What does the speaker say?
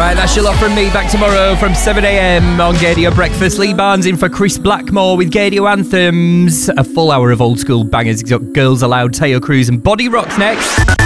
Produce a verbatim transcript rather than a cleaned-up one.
Right, that's your lot from me. Back tomorrow from seven a.m. on Gaydio Breakfast. Lee Barnes in for Chris Blackmore with Gaydio Anthems. A full hour of old school bangers. He's got Girls Aloud, Teo Cruz and Body Rocks next.